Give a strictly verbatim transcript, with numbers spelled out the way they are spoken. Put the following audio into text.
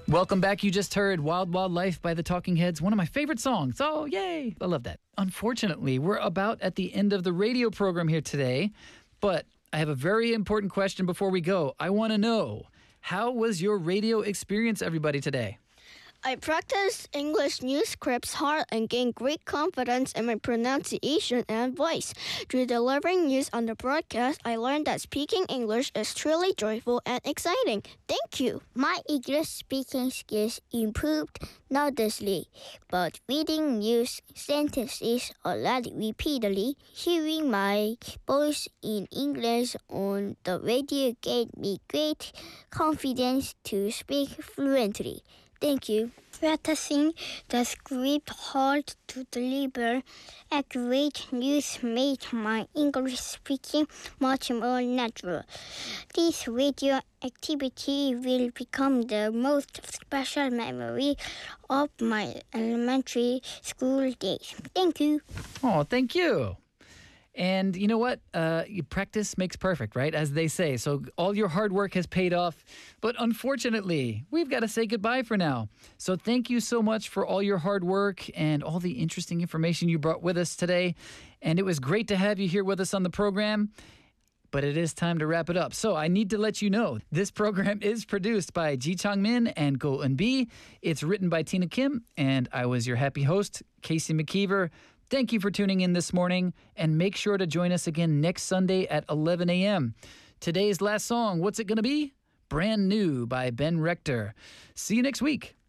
Welcome back. You just heard Wild Wild Life by the Talking Heads, one of my favorite songs. Oh, yay. I love that. Unfortunately, we're about at the end of the radio program here today, but I have a very important question before we go. I want to know, how was your radio experience, everybody, today? I practiced English news scripts hard and gained great confidence in my pronunciation and voice. Through delivering news on the broadcast, I learned that speaking English is truly joyful and exciting. Thank you. My English speaking skills improved noticeably, but reading news sentences aloud repeatedly, hearing my voice in English on the radio gave me great confidence to speak fluently. Thank you. Practicing the script hard to deliver accurate news made my English speaking much more natural. This radio activity will become the most special memory of my elementary school days. Thank you. Oh, thank you. And you know what? Uh, you practice makes perfect, right? As they say. So all your hard work has paid off. But unfortunately, we've got to say goodbye for now. So thank you so much for all your hard work and all the interesting information you brought with us today. And it was great to have you here with us on the program. But it is time to wrap it up. So I need to let you know, this program is produced by Ji Chang Min and Go Eun Bi. It's written by Tina Kim, and I was your happy host, Casey McKeever. Thank you for tuning in this morning, and make sure to join us again next Sunday at eleven a.m. Today's last song, what's it going to be? Brand New by Ben Rector. See you next week.